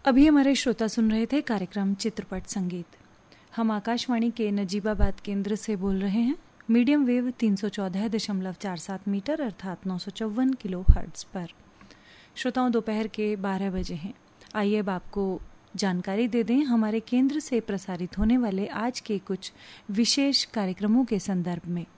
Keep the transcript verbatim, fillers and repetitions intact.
अभी हमारे श्रोता सुन रहे थे कार्यक्रम चित्रपट संगीत। हम आकाशवाणी के नजीबाबाद केंद्र से बोल रहे हैं, मीडियम वेव तीन सौ चौदह दशमलव चार सात मीटर अर्थात नौ सौ चौवन किलो हर्ट्ज पर। श्रोताओं, दोपहर के बारह बजे हैं। आइए अब आपको जानकारी दे दें हमारे केंद्र से प्रसारित होने वाले आज के कुछ विशेष कार्यक्रमों के संदर्भ में।